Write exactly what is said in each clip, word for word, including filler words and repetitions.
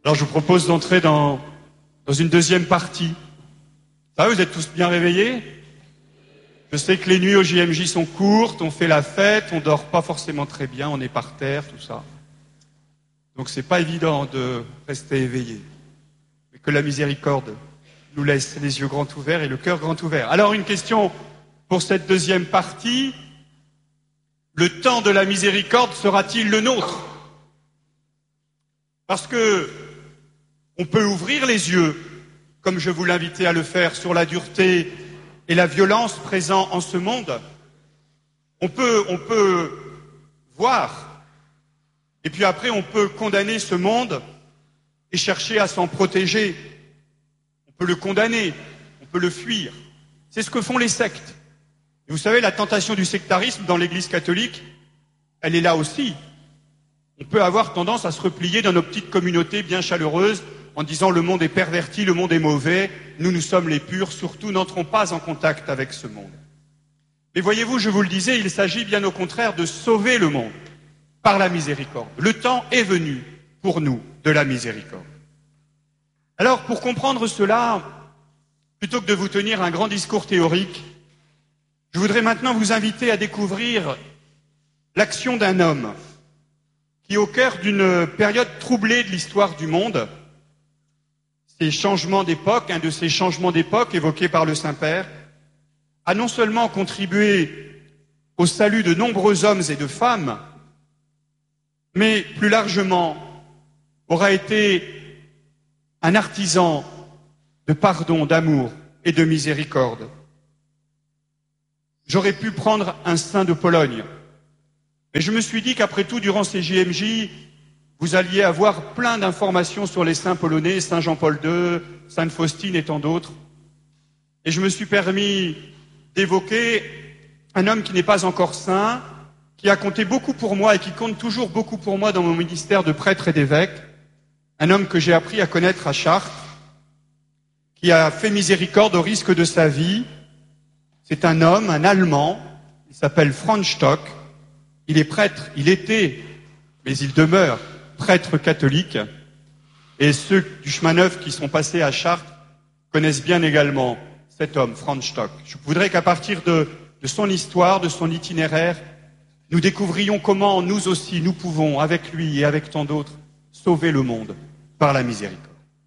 Alors je vous propose d'entrer dans, dans une deuxième partie. Ça va, vous êtes tous bien réveillés? Je sais que les nuits au J M J sont courtes, on fait la fête, on dort pas forcément très bien, on est par terre, tout ça. Donc c'est pas évident de rester éveillé. Mais que la miséricorde nous laisse les yeux grands ouverts et le cœur grand ouvert. Alors une question pour cette deuxième partie. Le temps de la miséricorde sera-t-il le nôtre? Parce que on peut ouvrir les yeux, comme je vous l'invitais à le faire, sur la dureté et la violence présents en ce monde. On peut, on peut voir, et puis après on peut condamner ce monde et chercher à s'en protéger. On peut le condamner, on peut le fuir. C'est ce que font les sectes. Et vous savez, la tentation du sectarisme dans l'Église catholique, elle est là aussi. On peut avoir tendance à se replier dans nos petites communautés bien chaleureuses en disant le monde est perverti, le monde est mauvais, nous, nous sommes les purs, surtout n'entrons pas en contact avec ce monde. Mais voyez-vous, je vous le disais, il s'agit bien au contraire de sauver le monde par la miséricorde. Le temps est venu pour nous de la miséricorde. Alors, pour comprendre cela, plutôt que de vous tenir un grand discours théorique, je voudrais maintenant vous inviter à découvrir l'action d'un homme qui, au cœur d'une période troublée de l'histoire du monde, ces changements d'époque, un de ces changements d'époque évoqués par le Saint-Père, a non seulement contribué au salut de nombreux hommes et de femmes, mais plus largement aura été un artisan de pardon, d'amour et de miséricorde. J'aurais pu prendre un saint de Pologne, mais je me suis dit qu'après tout, durant ces J M J, vous alliez avoir plein d'informations sur les saints polonais, Saint Jean-Paul deux, Sainte Faustine et tant d'autres. Et je me suis permis d'évoquer un homme qui n'est pas encore saint, qui a compté beaucoup pour moi et qui compte toujours beaucoup pour moi dans mon ministère de prêtre et d'évêque, un homme que j'ai appris à connaître à Chartres, qui a fait miséricorde au risque de sa vie. C'est un homme, un Allemand, il s'appelle Franz Stock, il est prêtre, il était, mais il demeure prêtre catholique, et ceux du chemin neuf qui sont passés à Chartres connaissent bien également cet homme, Franz Stock. Je voudrais qu'à partir de, de son histoire, de son itinéraire, nous découvrions comment nous aussi, nous pouvons, avec lui et avec tant d'autres, sauver le monde par la miséricorde.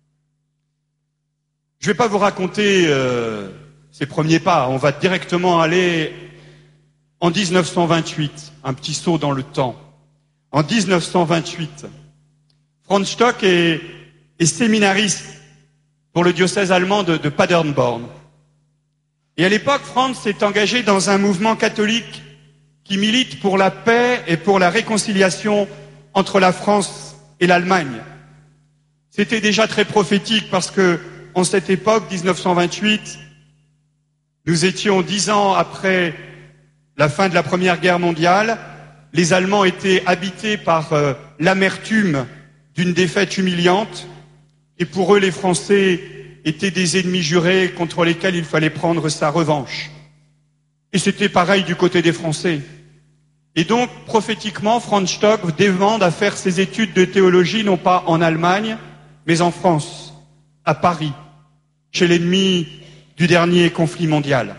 Je ne vais pas vous raconter euh, ses premiers pas, on va directement aller en dix-neuf cent vingt-huit, un petit saut dans le temps. En dix-neuf cent vingt-huit, Franz Stock est, est séminariste pour le diocèse allemand de, de Paderborn. Et à l'époque, Franz s'est engagé dans un mouvement catholique qui milite pour la paix et pour la réconciliation entre la France et l'Allemagne. C'était déjà très prophétique parce que, en cette époque, dix-neuf cent vingt-huit, nous étions dix ans après la fin de la Première Guerre mondiale. Les Allemands étaient habités par euh, l'amertume d'une défaite humiliante, et pour eux, les Français étaient des ennemis jurés contre lesquels il fallait prendre sa revanche. Et c'était pareil du côté des Français. Et donc, prophétiquement, Franz Stock demande à faire ses études de théologie, non pas en Allemagne, mais en France, à Paris, chez l'ennemi du dernier conflit mondial.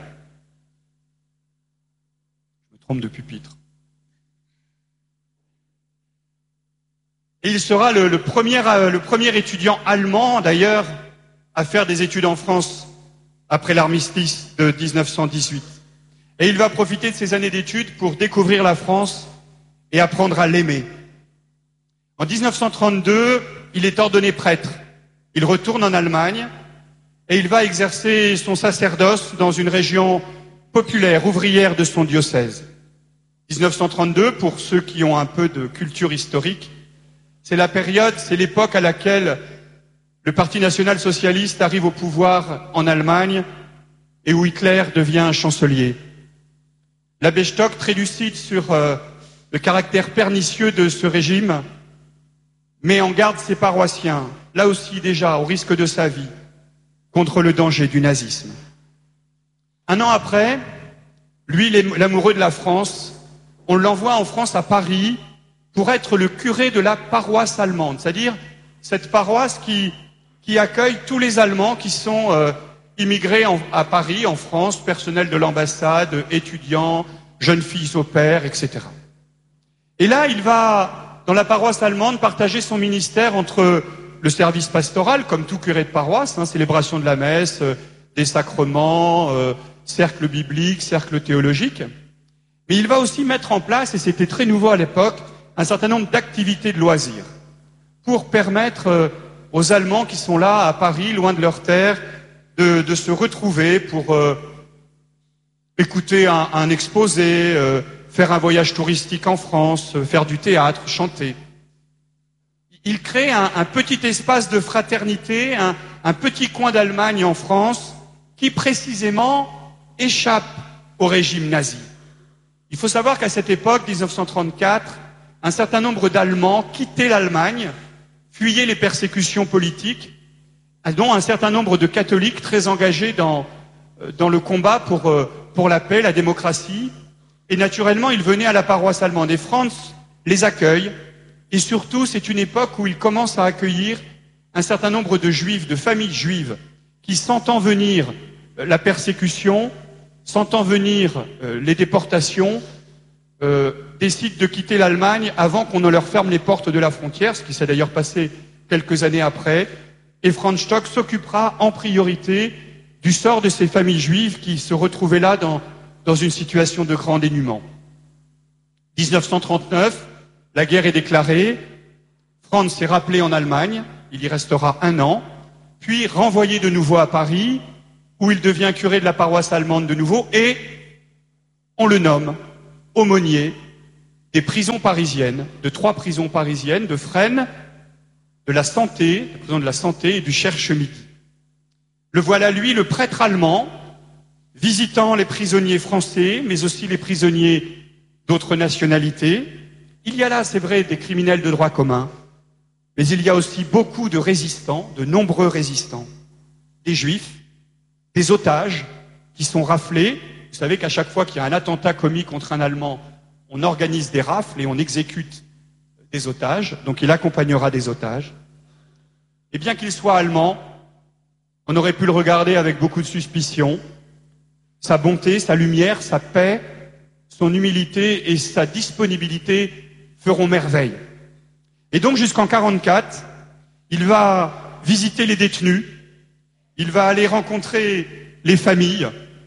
Je me trompe de pupitre. Et il sera le, le, premier, le premier étudiant allemand, d'ailleurs, à faire des études en France après l'armistice de dix-neuf cent dix-huit. Et il va profiter de ces années d'études pour découvrir la France et apprendre à l'aimer. En dix-neuf cent trente-deux, il est ordonné prêtre. Il retourne en Allemagne et il va exercer son sacerdoce dans une région populaire, ouvrière de son diocèse. dix-neuf cent trente-deux, pour ceux qui ont un peu de culture historique, c'est la période, c'est l'époque à laquelle le Parti national-socialiste arrive au pouvoir en Allemagne et où Hitler devient chancelier. L'abbé Stock, très lucide sur euh, le caractère pernicieux de ce régime, met en garde ses paroissiens, là aussi déjà au risque de sa vie, contre le danger du nazisme. Un an après, lui, l'amoureux de la France, on l'envoie en France à Paris pour être le curé de la paroisse allemande, c'est-à-dire cette paroisse qui, qui accueille tous les Allemands qui sont euh, immigrés en, à Paris, en France, personnel de l'ambassade, étudiants, jeunes filles au père, et cetera. Et là, il va, dans la paroisse allemande, partager son ministère entre le service pastoral, comme tout curé de paroisse, hein, célébration de la messe, euh, des sacrements, euh, cercle biblique, cercle théologique. Mais il va aussi mettre en place, et c'était très nouveau à l'époque, un certain nombre d'activités de loisirs pour permettre euh, aux Allemands qui sont là, à Paris, loin de leur terre, de, de se retrouver pour euh, écouter un, un exposé, euh, faire un voyage touristique en France, euh, faire du théâtre, chanter. Il crée un, un petit espace de fraternité, un, un petit coin d'Allemagne en France qui précisément échappe au régime nazi. Il faut savoir qu'à cette époque, dix-neuf cent trente-quatre, un certain nombre d'Allemands quittaient l'Allemagne, fuyaient les persécutions politiques, dont un certain nombre de catholiques très engagés dans, dans le combat pour, pour la paix, la démocratie. Et naturellement, ils venaient à la paroisse allemande. Et Franz les accueille. Et surtout, c'est une époque où il commence à accueillir un certain nombre de juifs, de familles juives, qui sentant venir la persécution, sentant venir euh, les déportations, euh, décident de quitter l'Allemagne avant qu'on ne leur ferme les portes de la frontière, ce qui s'est d'ailleurs passé quelques années après. Et Franz Stock s'occupera en priorité du sort de ces familles juives qui se retrouvaient là dans, dans une situation de grand dénuement. dix-neuf cent trente-neuf, la guerre est déclarée. Franz est rappelé en Allemagne, il y restera un an, puis renvoyé de nouveau à Paris, où il devient curé de la paroisse allemande de nouveau, et on le nomme aumônier des prisons parisiennes, de trois prisons parisiennes, de Fresnes, de la Santé, la prison de la Santé et du Cherche-Midi. Le voilà, lui, le prêtre allemand, visitant les prisonniers français, mais aussi les prisonniers d'autres nationalités. Il y a là, c'est vrai, des criminels de droit commun, mais il y a aussi beaucoup de résistants, de nombreux résistants, des juifs, des otages qui sont raflés. Vous savez qu'à chaque fois qu'il y a un attentat commis contre un Allemand, on organise des rafles et on exécute des otages. Donc il accompagnera des otages. Et bien qu'il soit allemand, on aurait pu le regarder avec beaucoup de suspicion. Sa bonté, sa lumière, sa paix, son humilité et sa disponibilité feront merveille. Et donc jusqu'en quarante-quatre, il va visiter les détenus. Il va aller rencontrer les familles,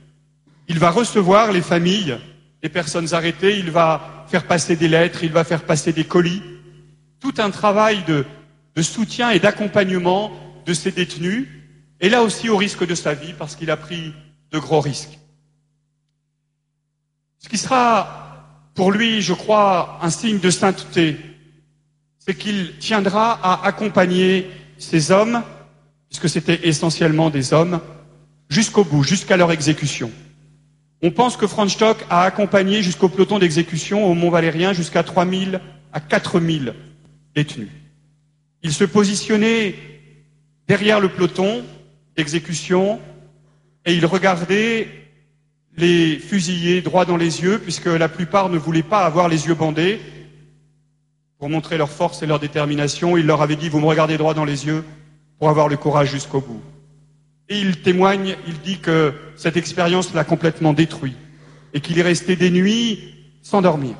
il va recevoir les familles des personnes arrêtées, il va faire passer des lettres, il va faire passer des colis. Tout un travail de, de soutien et d'accompagnement de ces détenus, et là aussi au risque de sa vie, parce qu'il a pris de gros risques. Ce qui sera pour lui, je crois, un signe de sainteté, c'est qu'il tiendra à accompagner ces hommes, puisque c'était essentiellement des hommes, jusqu'au bout, jusqu'à leur exécution. On pense que Franz Stock a accompagné jusqu'au peloton d'exécution au Mont-Valérien jusqu'à trois mille à quatre mille détenus. Il se positionnait derrière le peloton d'exécution et il regardait les fusillés droit dans les yeux, puisque la plupart ne voulaient pas avoir les yeux bandés. Pour montrer leur force et leur détermination, il leur avait dit « Vous me regardez droit dans les yeux » pour avoir le courage jusqu'au bout. Et il témoigne, il dit que cette expérience l'a complètement détruit et qu'il est resté des nuits sans dormir.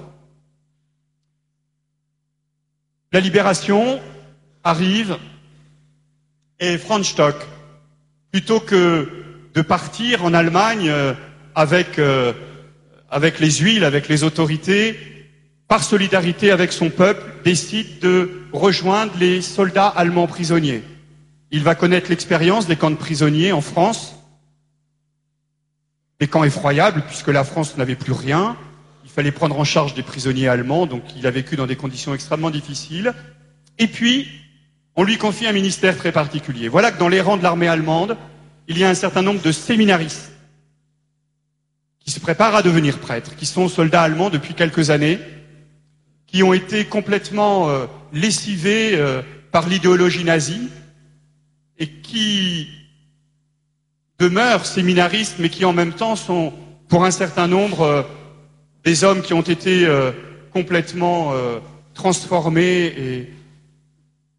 La libération arrive et Franz Stock, plutôt que de partir en Allemagne avec, euh, avec les huiles, avec les autorités, par solidarité avec son peuple, décide de rejoindre les soldats allemands prisonniers. Il va connaître l'expérience des camps de prisonniers en France, des camps effroyables, puisque la France n'avait plus rien. Il fallait prendre en charge des prisonniers allemands, donc il a vécu dans des conditions extrêmement difficiles. Et puis, on lui confie un ministère très particulier. Voilà que dans les rangs de l'armée allemande, il y a un certain nombre de séminaristes qui se préparent à devenir prêtres, qui sont soldats allemands depuis quelques années, qui ont été complètement euh, lessivés euh, par l'idéologie nazie, et qui demeurent séminaristes, mais qui en même temps sont, pour un certain nombre, euh, des hommes qui ont été euh, complètement euh, transformés et,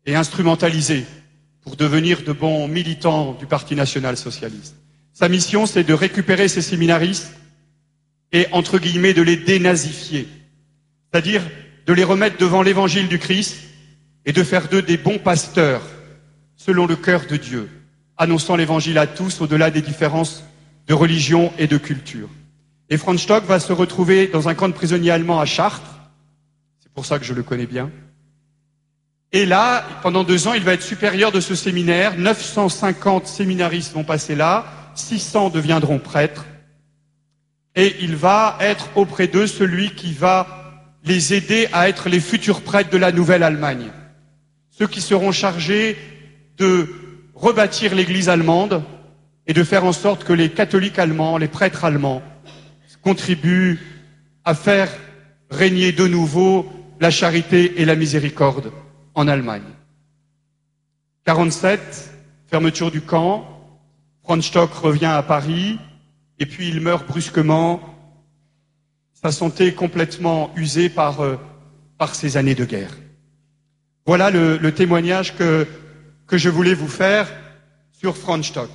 et instrumentalisés pour devenir de bons militants du Parti national-socialiste. Sa mission, c'est de récupérer ces séminaristes et, entre guillemets, de les dénazifier, c'est-à-dire de les remettre devant l'évangile du Christ et de faire d'eux des bons pasteurs, selon le cœur de Dieu, annonçant l'évangile à tous au-delà des différences de religion et de culture. Et Franz Stock va se retrouver dans un camp de prisonniers allemands à Chartres, c'est pour ça que je le connais bien. Et là, pendant deux ans, il va être supérieur de ce séminaire, neuf cent cinquante séminaristes vont passer là, six cents deviendront prêtres, et il va être auprès d'eux celui qui va les aider à être les futurs prêtres de la nouvelle Allemagne, ceux qui seront chargés de rebâtir l'Église allemande et de faire en sorte que les catholiques allemands, les prêtres allemands, contribuent à faire régner de nouveau la charité et la miséricorde en Allemagne. quarante-sept, fermeture du camp, Franz Stock revient à Paris, et puis il meurt brusquement, sa santé complètement usée par, euh, par ces années de guerre. Voilà le, le témoignage que, que je voulais vous faire sur Franz Stock.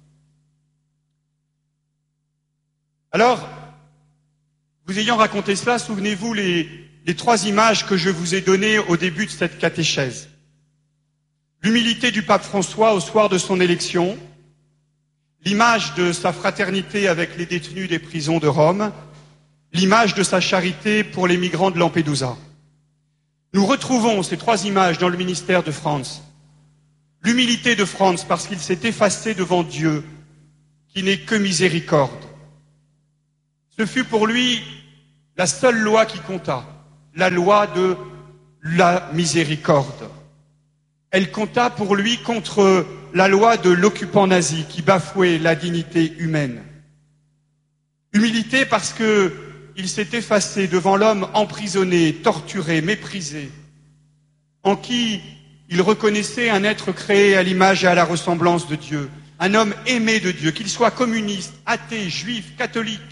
Alors, vous ayant raconté cela, souvenez-vous les, les trois images que je vous ai données au début de cette catéchèse. L'humilité du pape François au soir de son élection, l'image de sa fraternité avec les détenus des prisons de Rome, l'image de sa charité pour les migrants de Lampedusa. Nous retrouvons ces trois images dans le ministère de Franz. L'humilité de Franz parce qu'il s'est effacé devant Dieu, qui n'est que miséricorde. Ce fut pour lui la seule loi qui compta, la loi de la miséricorde. Elle compta pour lui contre la loi de l'occupant nazi qui bafouait la dignité humaine. Humilité parce que il s'est effacé devant l'homme emprisonné, torturé, méprisé, en qui il reconnaissait un être créé à l'image et à la ressemblance de Dieu, un homme aimé de Dieu, qu'il soit communiste, athée, juif, catholique.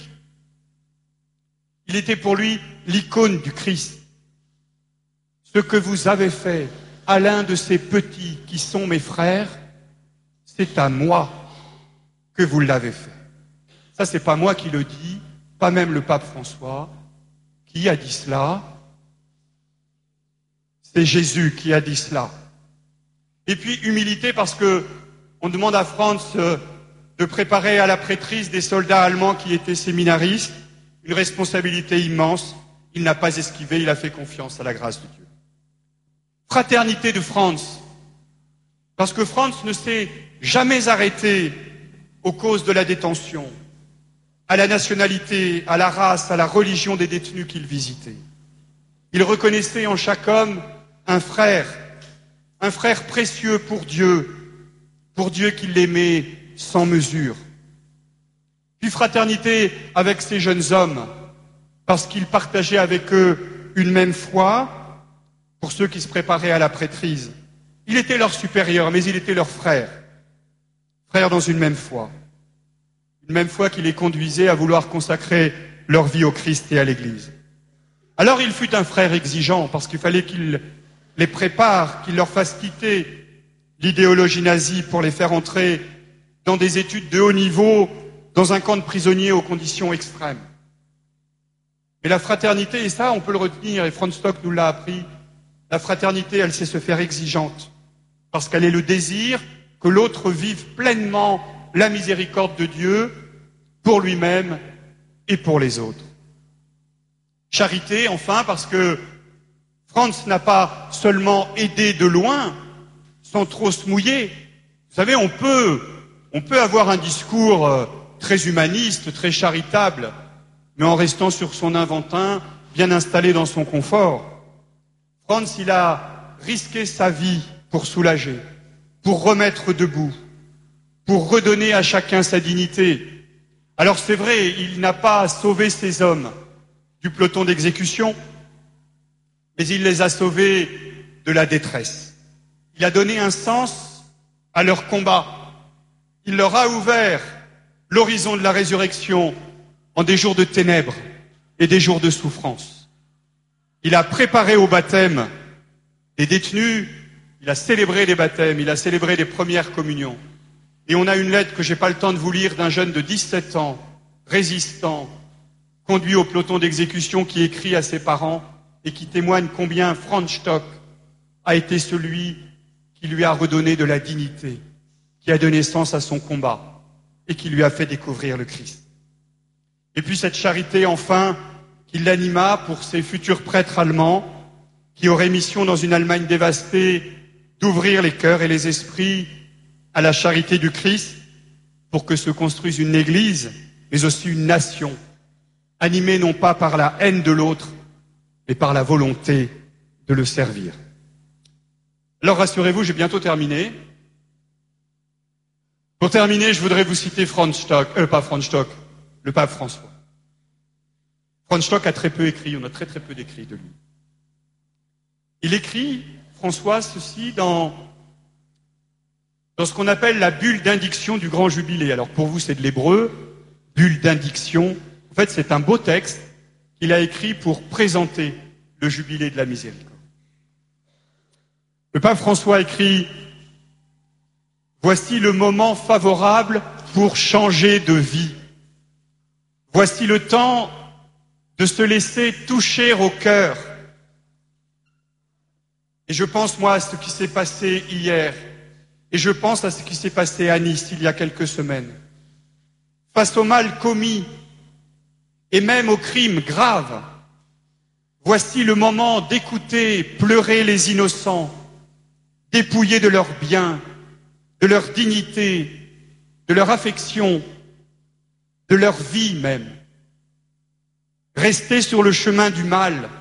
Il était pour lui l'icône du Christ. Ce que vous avez fait à l'un de ces petits qui sont mes frères, c'est à moi que vous l'avez fait. Ça, c'est pas moi qui le dis, pas même le pape François. Qui a dit cela? C'est Jésus qui a dit cela. Et puis, humilité parce que on demande à Franz de préparer à la prêtrise des soldats allemands qui étaient séminaristes, une responsabilité immense. Il n'a pas esquivé, il a fait confiance à la grâce de Dieu. Fraternité de Franz, parce que Franz ne s'est jamais arrêté aux causes de la détention, à la nationalité, à la race, à la religion des détenus qu'il visitait. Il reconnaissait en chaque homme un frère, un frère précieux pour Dieu, pour Dieu qui l'aimait sans mesure. Puis fraternité avec ces jeunes hommes, parce qu'il partageait avec eux une même foi, pour ceux qui se préparaient à la prêtrise. Il était leur supérieur, mais il était leur frère. Frère dans une même foi. Une même foi qui les conduisait à vouloir consacrer leur vie au Christ et à l'Église. Alors il fut un frère exigeant, parce qu'il fallait qu'il les prépare, qu'il leur fasse quitter l'idéologie nazie pour les faire entrer dans des études de haut niveau, dans un camp de prisonniers aux conditions extrêmes. Mais la fraternité, et ça on peut le retenir, et Franz Stock nous l'a appris, la fraternité, elle sait se faire exigeante, parce qu'elle est le désir que l'autre vive pleinement la miséricorde de Dieu pour lui-même et pour les autres. Charité, enfin, parce que Franz n'a pas seulement aidé de loin, sans trop se mouiller. Vous savez, on peut, on peut avoir un discours très humaniste, très charitable, mais en restant sur son Aventin, bien installé dans son confort. Franz, il a risqué sa vie pour soulager, pour remettre debout, pour redonner à chacun sa dignité. Alors c'est vrai, il n'a pas sauvé ces hommes du peloton d'exécution, mais il les a sauvés de la détresse. Il a donné un sens à leur combat. Il leur a ouvert l'horizon de la résurrection en des jours de ténèbres et des jours de souffrance. Il a préparé au baptême des détenus il a célébré les baptêmes, il a célébré les premières communions. Et on a une lettre que j'ai pas le temps de vous lire d'un jeune de dix-sept ans, résistant, conduit au peloton d'exécution, qui écrit à ses parents et qui témoigne combien Franz Stock a été celui qui lui a redonné de la dignité, qui a donné sens à son combat et qui lui a fait découvrir le Christ. Et puis cette charité, enfin, qui l'anima pour ses futurs prêtres allemands, qui auraient mission dans une Allemagne dévastée d'ouvrir les cœurs et les esprits à la charité du Christ pour que se construise une église, mais aussi une nation, animée non pas par la haine de l'autre, mais par la volonté de le servir. Alors rassurez-vous, j'ai bientôt terminé. Pour terminer, je voudrais vous citer Franz Stock, euh, pas Franz Stock, le pape François. Franz Stock a très peu écrit, on a très très peu d'écrits de lui. Il écrit, François, ceci dans, dans ce qu'on appelle la bulle d'indiction du grand jubilé. Alors pour vous, c'est de l'hébreu, bulle d'indiction. En fait, c'est un beau texte qu'il a écrit pour présenter le jubilé de la miséricorde. Le pape François écrit « Voici le moment favorable pour changer de vie. Voici le temps de se laisser toucher au cœur. » Et je pense, moi, à ce qui s'est passé hier. Et je pense à ce qui s'est passé à Nice il y a quelques semaines. Face au mal commis et même aux crimes graves, voici le moment d'écouter pleurer les innocents, dépouillés de leurs biens, de leur dignité, de leur affection, de leur vie même. Rester sur le chemin du mal,